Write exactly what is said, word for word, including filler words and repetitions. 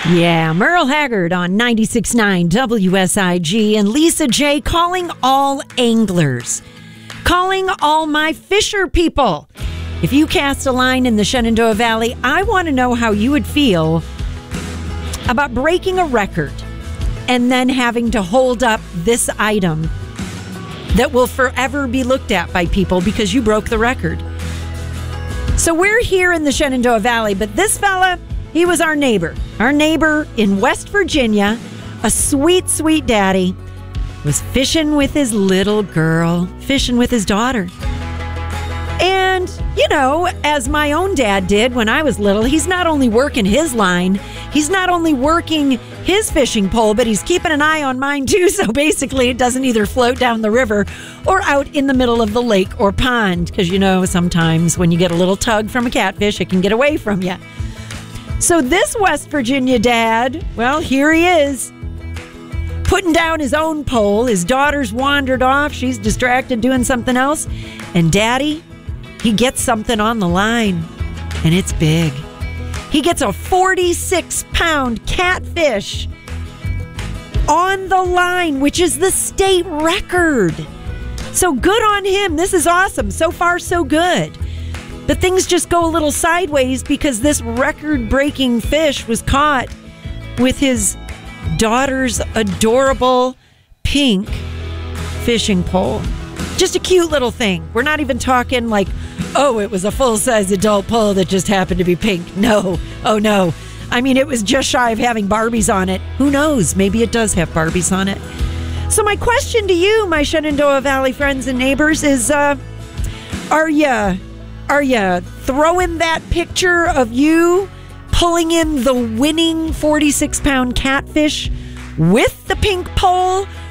Yeah, Merle Haggard on ninety-six point nine W S I G and Lisa J calling all anglers, calling all my fisher people. If you cast a line in the Shenandoah Valley, I want to know how you would feel about breaking a record and then having to hold up this item that will forever be looked at by people because you broke the record. So we're here in the Shenandoah Valley, but this fella, he was our neighbor. Our neighbor in West Virginia, a sweet, sweet daddy, was fishing with his little girl, fishing with his daughter. And, you know, as my own dad did when I was little, he's not only working his line, he's not only working his fishing pole, but he's keeping an eye on mine too. So basically it doesn't either float down the river or out in the middle of the lake or pond. Because, you know, sometimes when you get a little tug from a catfish, it can get away from you. So this West Virginia dad, well, here he is, putting down his own pole. His daughter's wandered off. She's distracted doing something else. And daddy, he gets something on the line, and it's big. He gets a forty-six pound catfish on the line, which is the state record. So good on him. This is awesome. So far, so good. But things just go a little sideways because this record-breaking fish was caught with his daughter's adorable pink fishing pole. Just a cute little thing. We're not even talking like, oh, it was a full-size adult pole that just happened to be pink. No. Oh, no. I mean, it was just shy of having Barbies on it. Who knows? Maybe it does have Barbies on it. So my question to you, my Shenandoah Valley friends and neighbors, is uh, are you... Are you throwing that picture of you pulling in the winning forty-six pound catfish with the pink pole?